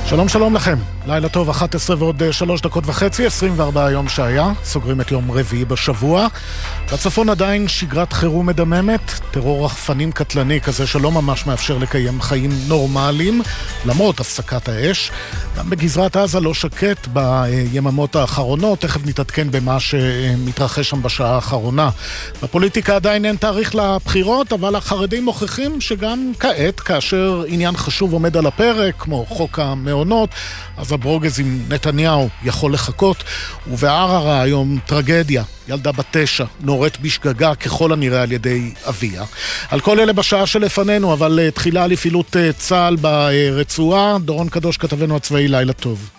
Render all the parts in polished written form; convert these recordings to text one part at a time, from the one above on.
שלום שלום לכם, לילה טוב, 11 ועוד 3:30, 24 יום שהיה, סוגרים את יום רביעי בשבוע. בצפון עדיין שגרת חירום מדממת, טרור רחפנים קטלני כזה שלא ממש מאפשר לקיים חיים נורמליים, למרות הפסקת האש. גם בגזרת עזה לא שקט ביממות האחרונות, תכף נתעדכן במה שמתרחש שם בשעה האחרונה. בפוליטיקה עדיין אין תאריך לבחירות, אבל החרדים מוכיחים שגם כעת, כאשר עניין חשוב עומד על הפרק, כמו חוק המעונות, אז הברוגז עם נתניהו יכול לחכות. ובערערה היום טרגדיה, ילדה בת 9 נורית בשגגה ככל הנראה על ידי אביה. על כל אלה בשעה שלפנינו, אבל תחילה לפעילות צה"ל ברצועה. דורון קדוש כתבנו הצבאי, לילה טוב.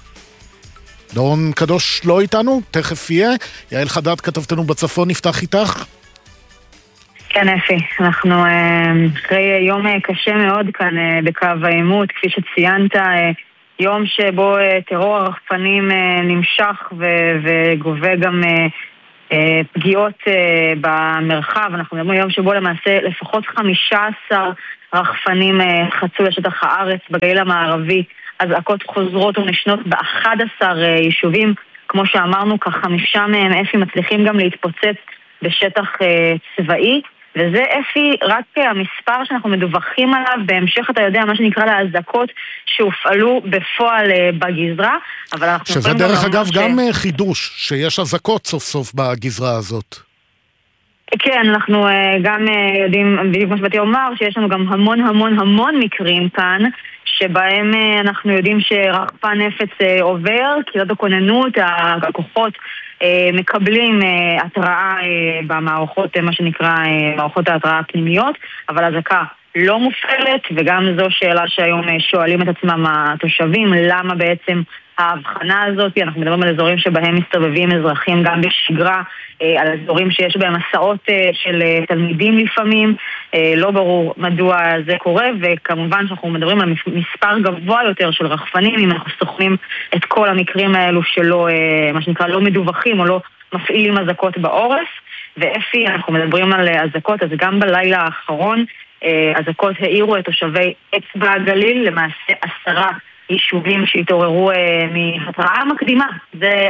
דורון קדוש לא איתנו, תכף יהיה. יעל חדד כתבתנו בצפון, נפתח איתך. כן, אפי, אנחנו אחרי יום קשה מאוד כאן בקו העימות, כפי שציינת, יום שבו טרור הרחפנים נמשך וגובה גם פגיעות במרחב. אנחנו מדברים יום שבו למעשה לפחות 15 רחפנים חצו לשטח הארץ בגליל המערבי, אזעקות חוזרות ונשנות ב-11 יישובים, כמו שאמרנו, כ5 מהם אפי מצליחים גם להתפוצץ בשטח צבאי, וזה אפי רק המספר שאנחנו מדווחים עליו. בהמשך אתה יודע מה שנקרא להזעקות שהופעלו בפועל בגזרה, אבל אנחנו שזה דרך אגב גם חידוש שיש הזעקות סוף סוף בגזרה הזאת. כן, אנחנו גם יודעים, בדיוק מה שבאתי אומר, שיש לנו גם המון מקרים כאן שבהם אנחנו יודעים שרחפן נפץ עובר, קריאות הכוננות, הכוחות מקבלים התראה במערכות, מה שנקרא מערכות ההתראה הפנימיות, אבל הזעקה לא מופעלת, וגם זו שאלה שהיום שואלים את עצמם התושבים, למה בעצם ההבחנה הזאת. אנחנו מדברים על אזורים שבהם מסתובבים אזרחים גם בשגרה, על אזורים שיש בהם מסעות של תלמידים לפעמים, לא ברור מדוע זה קורה, וכמובן שאנחנו מדברים על מספר גבוה יותר של רחפנים, אם אנחנו סוכמים את כל המקרים האלו שלא, מה שנקרא, לא מדווחים או לא מפעילים אזעקות בעורף. ואפי, אנחנו מדברים על אזעקות, אז גם בלילה האחרון אזעקות העירו את תושבי אצבע הגליל, למעשה 10 יישובים שהתעוררו מהתראה מקדימה. זה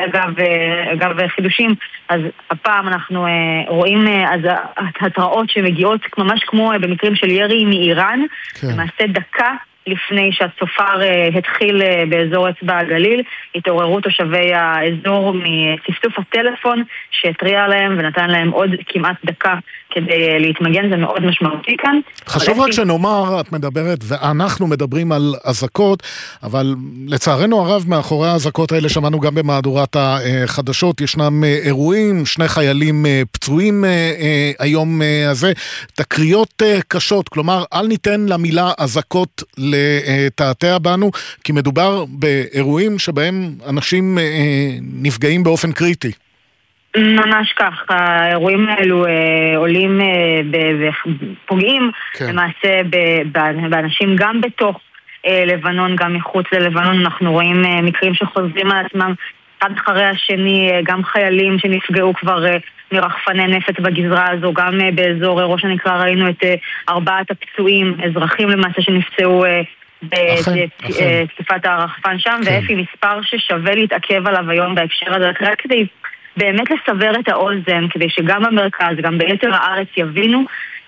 אגב חידושים. אז הפעם אנחנו רואים התראות שמגיעות ממש כמו במקרים של ירי מאיראן, כן. למעשה דקה לפני שהצופר התחיל באזור אצבע הגליל, התעוררו תושבי האזור מצפצוף הטלפון שהטריע להם ונתן להם עוד כמעט דקה כדי להתמגן. זה מאוד משמעותי כאן. חשוב רק שנאמר, את מדברת ואנחנו מדברים על אזעקות, אבל לצערנו הרב מאחורי האזעקות האלה שמענו גם במהדורת החדשות, ישנם אירועים, 2 חיילים פצועים היום הזה, תקריות קשות, כלומר אל ניתן למילה אזעקות לתעתע בנו, כי מדובר באירועים שבהם אנשים נפגעים באופן קריטי. ממש כך, האירועים האלו עולים ופוגעים למעשה באנשים גם בתוך לבנון, גם מחוץ ללבנון. אנחנו רואים מקרים שחוזרים על עצמם אחד אחרי השני, גם חיילים שנפגעו כבר מרחפני נפץ בגזרה הזו, גם באזור ראש הנקרה ראינו את 4 הפצועים, אזרחים למעשה שנפצעו בתקיפת הרחפן שם, ואפי מספר ששווה להתעכב עליו היום בהקשר הזה, רק כדי באמת לסבר את האוזן, כדי שגם במרכז, גם ביתר הארץ יבינו,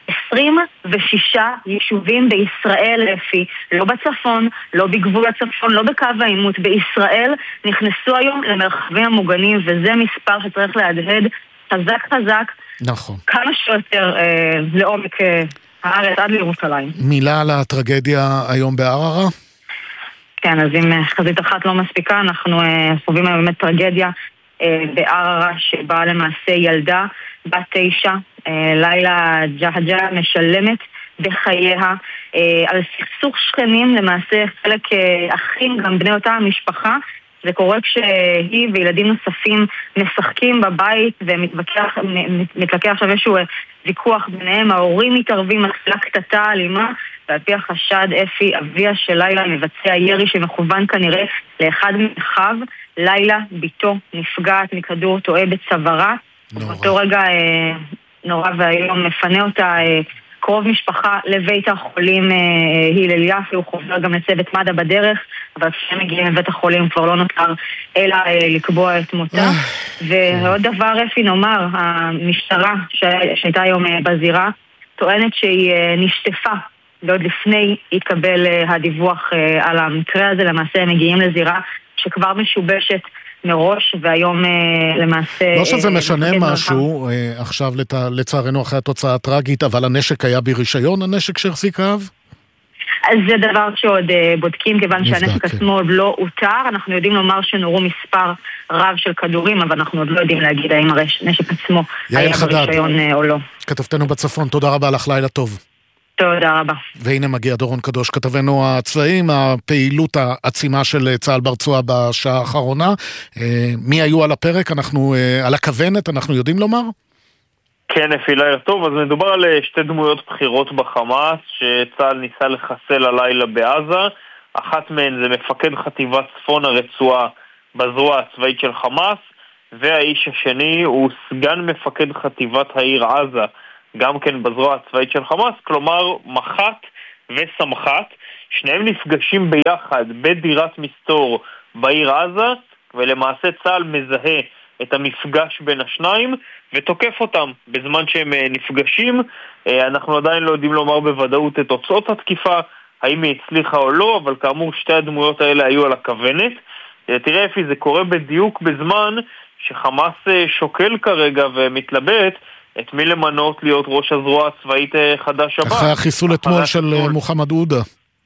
26 יישובים בישראל, אפי, לא בצפון, לא בגבול הצפון, לא בקו העימות, בישראל נכנסו היום למרחבים המוגנים, וזה מספר שצריך להדהד חזק, נכון. כמה שיותר לעומק הארץ עד לירושלים. מילה על הטרגדיה היום בערערה? כן, אז אם חזית אחת לא מספיקה, אנחנו חווים היום באמת טרגדיה בערערה שבה למעשה ילדה בת 9, לילה ג'הג'ה משלמת בחייה על סכסוך שכנים, למעשה חלק אחים, גם בני אותה המשפחה. זה קורה כשהיא וילדים נוספים משחקים בבית ומתלקח עכשיו איזשהו ויכוח ביניהם, ההורים מתערבים, מתחילה קטטה אלימה, ועל פי החשד אפי, אביה של לילה מבצע ירי שמכוון כנראה לאחד מאחיו. לילה ביתו נפגעת מכדור טועה בצווארה, באותו רגע נורא והיום מפנה אותה קרוב משפחה לבית החולים הלל יפה, הוא חוזר גם לצוות מד"א בדרך, אבל כשהם מגיעים לבית החולים כבר לא נותר אלא לקבוע את מותה. ועוד דבר אפי נאמר, המשטרה שהייתה היום בזירה טוענת שהיא נשטפה ועוד לפני התקבל הדיווח על המקרה הזה. למעשה הם מגיעים לזירה שכבר משובשת מראש, והיום למעשה... לא שזה משנה משהו, עכשיו לצערנו אחרי התוצאה הטרגית, אבל הנשק היה ברישיון, הנשק שהחזיק אב? אז זה דבר שעוד בודקים, כיוון שהנשק עצמו עוד לא אותר. אנחנו יודעים לומר שנורו מספר רב של כדורים, אבל אנחנו עוד לא יודעים להגיד האם הנשק עצמו היה ברישיון או לא. כתבתנו בצפון, תודה רבה לך, לילה טוב. תודה רבה. והנה מגיע דורון קדוש, כתבנו הצבאיים, הפעילות העצימה של צה"ל ברצועה בשעה האחרונה. מי היו על הפרק? אנחנו על הכוונת, אנחנו יודעים לומר? כן, אפי, לילה טוב. אז מדובר על שתי דמויות בחירות בחמאס שצה"ל ניסה לחסל הלילה בעזה. אחת מהן זה מפקד חטיבת צפון הרצועה בזרוע הצבאית של חמאס, והאיש השני הוא סגן מפקד חטיבת העיר עזה, גם כן בזרוע הצבאית של חמאס, כלומר מח"ט וסמח"ט. שניהם נפגשים ביחד בדירת מסתור בעיר עזה, ולמעשה צה"ל מזהה את המפגש בין השניים ותוקף אותם בזמן שהם נפגשים. אנחנו עדיין לא יודעים לומר בוודאות את תוצאות התקיפה, האם היא הצליחה או לא, אבל כאמור שתי הדמויות האלה היו על הכוונת. תראה אפי, זה קורה בדיוק בזמן שחמאס שוקל כרגע ומתלבט את מי למנות להיות ראש הזרוע הצבאית חדש הבא. אחרי החיסול אתמול של מוחמד עודה.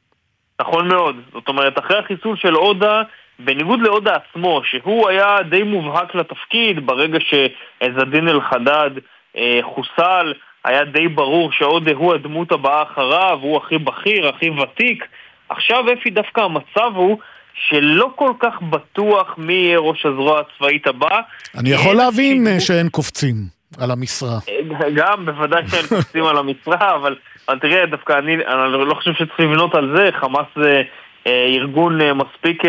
נכון מאוד. זאת אומרת, אחרי החיסול של עודה, בניגוד לעודה עצמו, שהוא היה די מובהק לתפקיד, ברגע שעז-א-דין אל-חדד חוסל, היה די ברור שעודה הוא הדמות הבאה אחריו, הוא הכי בכיר, הכי ותיק. עכשיו אפי דווקא המצב הוא שלא כל כך בטוח מי יהיה ראש הזרוע הצבאית הבא. אני יכול להבין שאין קופצים על המשרה. גם, בוודאי שאין קופצים על המשרה, אבל תראה, דווקא אני לא חושב שצריך לבנות על זה. חמאס זה ארגון מספיק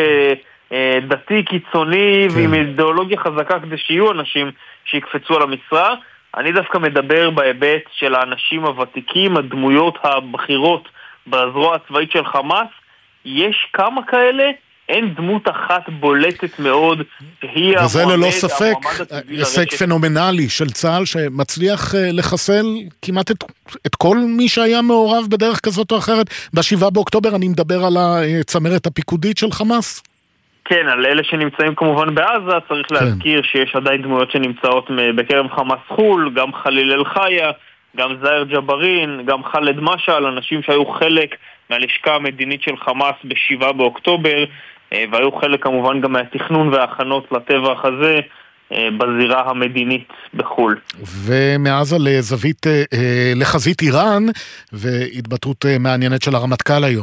דתי, קיצוני, ועם אידיאולוגיה חזקה כדי שיהיו אנשים שיקפצו על המשרה. אני דווקא מדבר בהיבט של האנשים הוותיקים, הדמויות הבכירות בזרוע הצבאית של חמאס. יש כמה כאלה, אין דמות אחת בולטת מאוד שהיא המועמד, וזה ללא ספק הישג פנומנלי של צה"ל שמצליח לחסל כמעט את כל מי שהיה מעורב בדרך כזאת או אחרת. ב7 באוקטובר אני מדבר על הצמרת הפיקודית של חמאס. כן, על אלה שנמצאים כמובן בעזה, צריך להזכיר שיש עדיין דמויות שנמצאות בקרב חמאס חול, גם חליל אל-חיה, גם זאהר ג'בארין, גם חאלד משעל, אנשים שהיו חלק מהלשכה המדינית של חמאס ב7 באוקטובר, והיו חלק כמובן גם מהתכנון וההכנות לטבח הזה בזירה המדינית בחול. ומעזה לזווית, לחזית איראן, והתבטאות מעניינת של הרמטכ"ל היום.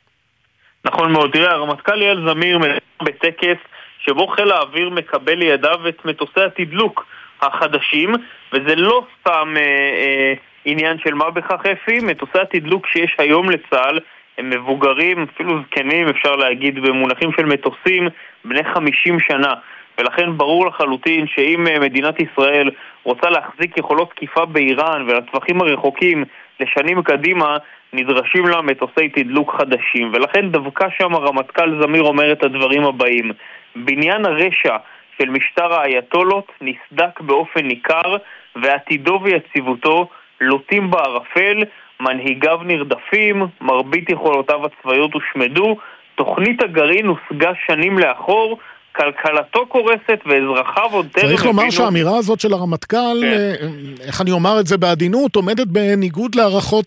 נכון מאוד, תראה, הרמטכ"ל יעל זמיר בטקס שבו חיל האוויר מקבל לידיו את מטוסי התדלוק החדשים, וזה לא סתם עניין של מה בכך אפי. מטוסי התדלוק שיש היום לצה"ל הם מבוגרים, אפילו זקנים, אפשר להגיד במונחים של מטוסים בני 50 שנה, ולכן ברור לחלוטין שאם מדינת ישראל רוצה להחזיק יכולות תקיפה באיראן ולטווחים הרחוקים לשנים קדימה, נדרשים לה מטוסי תדלוק חדשים. ולכן דווקא שם הרמטכ"ל זמיר אומר את הדברים הבאים: בניין הרשע של משטר האייתולות נסדק באופן ניכר, ועתידו ויציבותו לוטים בערפל, מנהיגיו נרדפים, מרבית יכולותיו הצבאיות הושמדו, תוכנית הגרעין הושגה שנים לאחור, כלכלתו קורסת ואזרחיו עוד טרם... צריך לומר שהאמירה הזאת של הרמטכ"ל, איך אני אומר את זה בעדינות, עומדת בניגוד להערכות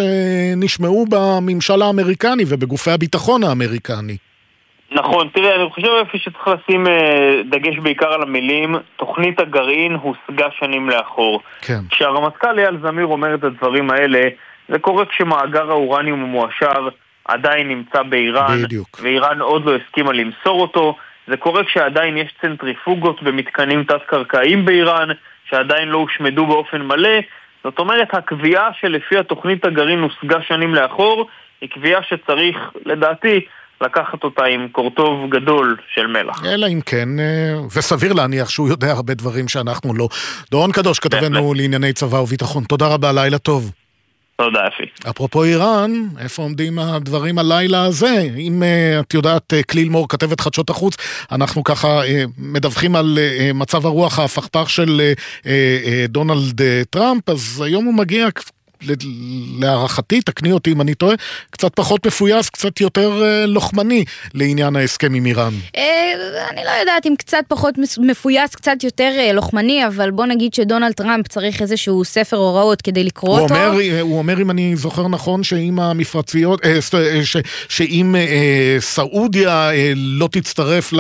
שנשמעו בממשל האמריקני ובגופי הביטחון האמריקני. נכון, תראה, אני חושב שצריך לשים דגש בעיקר על המילים, תוכנית הגרעין הושגה שנים לאחור. כן. כשהרמטכ"ל יעל זמיר אומר את הדברים האלה, זה קורה כשמאגר האורניום המועשר עדיין נמצא באיראן, בדיוק. ואיראן עוד לא הסכימה למסור אותו. זה קורה כשעדיין יש צנטריפוגות במתקנים תת-קרקעיים באיראן, שעדיין לא הושמדו באופן מלא. זאת אומרת, הקביעה שלפי התוכנית הגרעין הושגה שנים לאחור, היא קביעה שצריך, לדעתי, לקחת אותה עם קורטוב גדול של מלח. אלא אם כן, וסביר להניח שהוא יודע הרבה דברים שאנחנו לא. דורון קדוש, כתבנו לענייני צבא וביטחון. תודה רבה, לילה טוב. תודה אפי. אפרופו איראן, איפה עומדים הדברים הלילה הזה? אם את יודעת, קלילמור, כתבת חדשות החוץ, אנחנו ככה מדווחים על מצב הרוח ההפכפך של דונלד טראמפ, אז היום הוא מגיע להערכתי, תקני אותי אם אני טועה, קצת פחות מפויס, קצת יותר לוחמני לעניין ההסכם עם איראן. אני לא יודעת אם קצת פחות מפויס, קצת יותר לוחמני, אבל בוא נגיד שדונלד טראמפ צריך איזשהו ספר הוראות כדי לקרוא אותו. הוא אומר, אם אני זוכר נכון, שאם המפרציות, שאם סעודיה לא תצטרף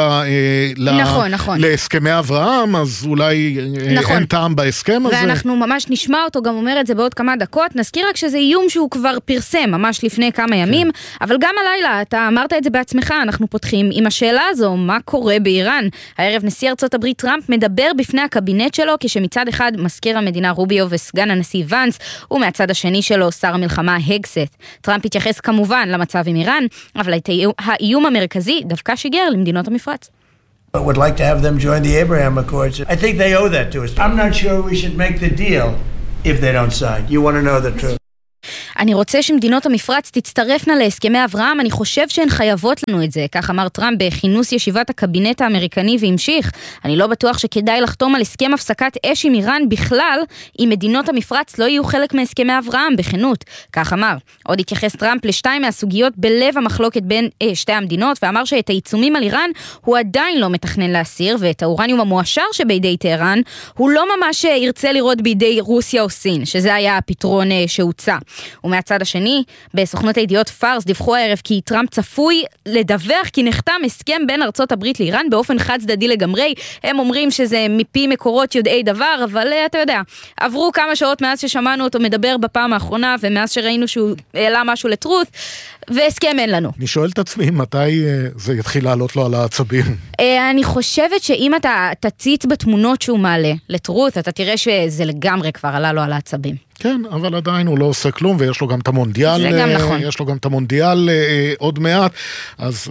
להסכמי אברהם, אז אולי אין טעם בהסכם הזה. ואנחנו ממש נשמע אותו, גם אומר את זה בעוד כמה דקות. נזכיר רק שזה איום שהוא כבר פרסם ממש לפני כמה ימים, אבל גם הלילה, אתה אמרת את זה בעצמך, אנחנו פותחים עם השאלה הזו, מה קורה באיראן? הערב נשיא ארצות הברית טראמפ מדבר בפני הקבינט שלו, כשמצד אחד מזכיר המדינה רוביו וסגן הנשיא ונס, ומהצד השני שלו שר המלחמה הגסט. טראמפ התייחס כמובן למצב עם איראן, אבל האיום המרכזי דווקא שיגר למדינות המפרץ. I would like to have them join the Abraham Accords. I think they owe that to us. I'm not sure we should make the deal if they don't sign. You want to know the truth. אני רוצה שמדינות המפרץ תצטרפנה להסכמי אברהם, אני חושב שהן חייבות לנו את זה, כך אמר טראמפ בכינוס ישיבת הקבינט האמריקני והמשיך. אני לא בטוח שכדאי לחתום על הסכם הפסקת אש עם איראן בכלל, אם מדינות המפרץ לא יהיו חלק מהסכמי אברהם בכנות, כך אמר. עוד התייחס טראמפ לשתיים מהסוגיות בלב המחלוקת בין שתי המדינות, ואמר שאת העיצומים על איראן הוא עדיין לא מתכנן להסיר, ואת האורניום המואשר שבידי טהרן הוא לא ממש ירצה לראות בידי רוסיה או סין, שזה היה הפתרון שהוצע. ומהצד השני, בסוכנות הידיעות פארס דיווחו הערב כי טראמפ צפוי לדווח כי נחתם הסכם בין ארצות הברית לאיראן באופן חד צדדי לגמרי. הם אומרים שזה מפי מקורות יודעי דבר, אבל אתה יודע, עברו כמה שעות מאז ששמענו אותו מדבר בפעם האחרונה, ומאז שראינו שהוא העלה משהו לטרות, והסכם אין לנו. אני שואל את עצמי, מתי זה יתחיל לעלות לו על העצבים? אני חושבת שאם אתה תציץ בתמונות שהוא מעלה לטרות, אתה תראה שזה לגמרי כבר עלה לו על העצבים. כן, אבל עדיין הוא לא עושה כלום, ויש לו גם את המונדיאל. זה גם נכון. יש לו גם את המונדיאל עוד מעט, אז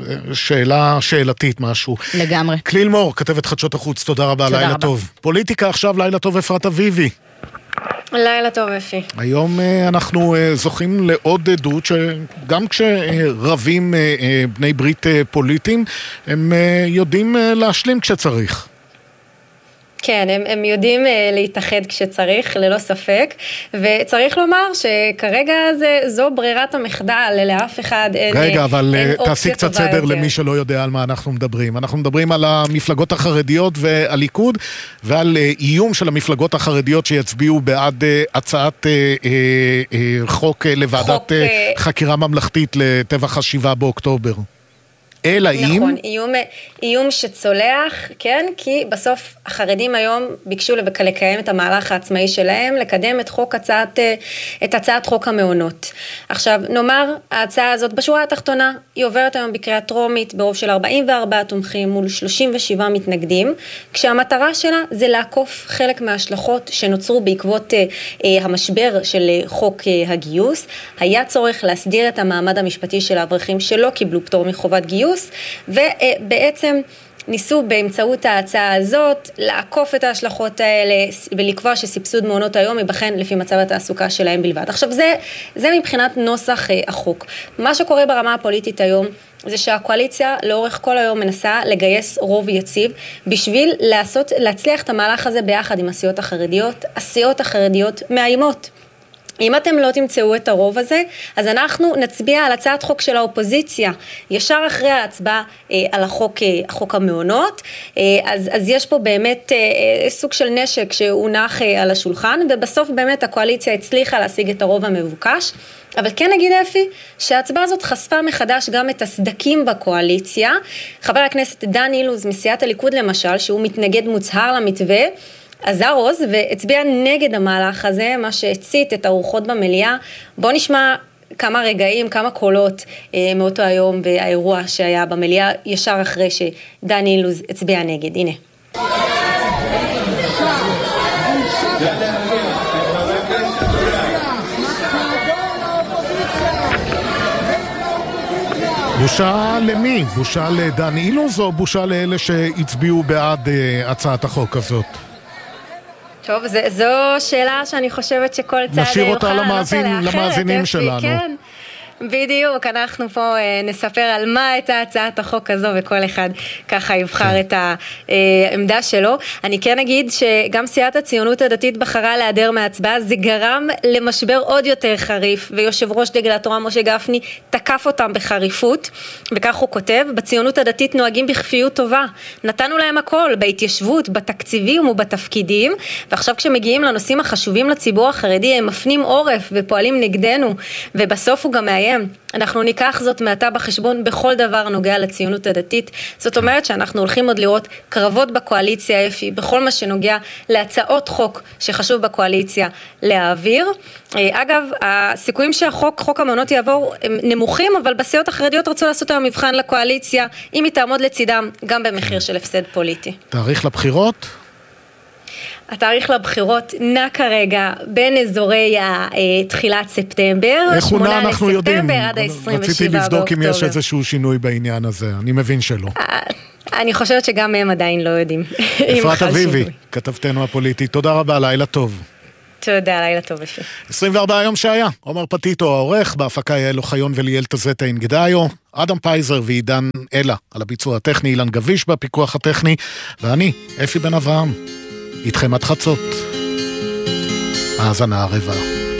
שאלתית משהו. לגמרי. קלילמור, כתבת חדשות החוץ, תודה רבה, לילה טוב. פוליטיקה עכשיו, לילה טוב, אפרת אביבי. לילה טוב אפי. היום אנחנו זוכים לעוד עדות שגם כשרבים בני ברית פוליטיים, הם יודעים להשלים כשצריך. כן, הם יודעים להתאחד כשצריך, ללא ספק, וצריך לומר שכרגע זו ברירת המחדל, לאף אחד אין אופציה טובה יותר. רגע, אבל תעשי קצת סדר למי שלא יודע על מה אנחנו מדברים. אנחנו מדברים על המפלגות החרדיות והליכוד, ועל איום של המפלגות החרדיות שיצביעו בעד הצעת חוק לוועדת חקירה ממלכתית לטבח 7 באוקטובר. אלא נכון, איום שצולח, כן, כי בסוף החרדים היום ביקשו לקיים את המהלך העצמאי שלהם, לקדם את הצעת חוק המעונות. עכשיו, נאמר, ההצעה הזאת בשורה התחתונה, היא עוברת היום בקריאה טרומית ברוב של 44 תומכים מול 37 מתנגדים, כשהמטרה שלה זה לעקוף חלק מההשלכות שנוצרו בעקבות המשבר של חוק הגיוס. היה צורך להסדיר את המעמד המשפטי של האברכים שלא קיבלו פטור מחובת גיוס, ובעצם ניסו באמצעות ההצעה הזאת לעקוף את ההשלכות האלה ולקבוע שסבסוד מעונות היום ייבחן לפי מצב התעסוקה שלהם בלבד. עכשיו זה מבחינת נוסח החוק. מה שקורה ברמה הפוליטית היום זה שהקואליציה לאורך כל היום מנסה לגייס רוב יציב בשביל להצליח את המהלך הזה ביחד עם הסיעות החרדיות. הסיעות החרדיות מאיימות. אם אתם לא תמצאו את הרוב הזה, אז אנחנו נצביע על הצעת חוק של האופוזיציה, ישר אחרי ההצבעה על החוק המעונות, אז יש פה באמת סוג של נשק שהונח על השולחן, ובסוף באמת הקואליציה הצליחה להשיג את הרוב המבוקש, אבל כן נגיד אפי, שההצבעה הזאת חשפה מחדש גם את הסדקים בקואליציה. חבר הכנסת דן אילוז מסיעת הליכוד למשל, שהוא מתנגד מוצהר למתווה, עזר עוז והצביע נגד המהלך הזה, מה שהצית את הרוחות במליאה. בוא נשמע כמה רגעים, כמה קולות מאותו היום והאירוע שהיה במליאה, ישר אחרי שדן אילוז הצביע נגד. הנה. בושה למי? בושה לדן אילוז או בושה לאלה שהצביעו בעד הצעת החוק הזאת? טוב, זו שאלה שאני חושבת שכל צד נשאיר אותה למאזינים שלנו. כן. בדיוק, אנחנו פה נספר על מה הייתה הצעת החוק הזו, וכל אחד ככה יבחר את העמדה שלו. אני כן אגיד שגם סיעת הציונות הדתית בחרה להיעדר מההצבעה, זה גרם למשבר עוד יותר חריף, ויושב ראש דגל התורה משה גפני תקף אותם בחריפות, וכך הוא כותב, בציונות הדתית נוהגים בכפיות טובה, נתנו להם הכל, בהתיישבות, בתקציבים ובתפקידים, ועכשיו כשמגיעים לנושאים החשובים לציבור החרדי, הם מפנים עורף ופועלים נגדנו, ובסוף הוא גם מאיים. אנחנו ניקח זאת מעתה בחשבון בכל דבר נוגע לציונות הדתית. זאת אומרת שאנחנו הולכים עוד לראות קרבות בקואליציה, אפי, בכל מה שנוגע להצעות חוק שחשוב בקואליציה להעביר. אגב, הסיכויים חוק המעונות יעבור הם נמוכים, אבל בסיעות החרדיות רצו לעשות היום מבחן לקואליציה, אם היא תעמוד לצידם, גם במחיר של הפסד פוליטי. תאריך לבחירות? התאריך לבחירות נע כרגע בין אזורי תחילת ספטמבר, איך הוא נע אנחנו יודעים, עד ה-27 רציתי לבדוק אם יש איזשהו שינוי בעניין הזה, אני מבין שלא. אני חושבת שגם הם עדיין לא יודעים. אפרת אביבי, כתבתנו הפוליטית, תודה רבה, לילה טוב. תודה, לילה טוב אפי. 24 היום שהיה, עומר פטיטו העורך, בהפקה יעל אוחיון וליאל תזטה אינגדאיו, אדם פייזר ועידן אלה, על הביצוע הטכני, אילן גביש בפיקוח הטכני, ואני, אפי בן אברהם. איתכם עד חצות. האזנה ערבה.